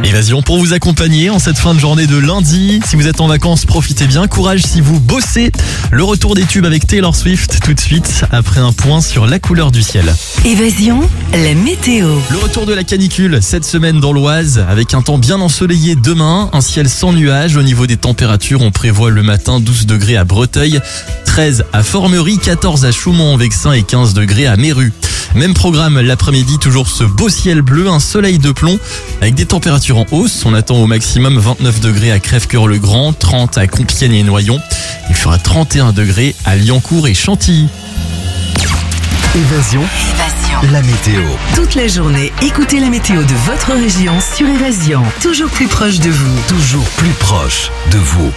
Évasion pour vous accompagner en cette fin de journée de lundi. Si vous êtes en vacances, profitez bien. Courage si vous bossez. Le retour des tubes avec Taylor Swift tout de suite après un point sur la couleur du ciel. Évasion, la météo. Le retour de la canicule cette semaine dans l'Oise avec un temps bien ensoleillé demain. Un ciel sans nuages. Au niveau des températures, on prévoit le matin 12 degrés à Breteuil, 13 à Formerie, 14 à Chaumont-en-Vexin et 15 degrés à Méru. Même programme l'après-midi, toujours ce beau ciel bleu, un soleil de plomb avec des températures en hausse. On attend au maximum 29 degrés à Crèvecœur-le-Grand, 30 à Compiègne et Noyon. Il fera 31 degrés à Liancourt et Chantilly. Évasion, la météo. Toute la journée, écoutez la météo de votre région sur Évasion. Toujours plus proche de vous. Toujours plus proche de vous.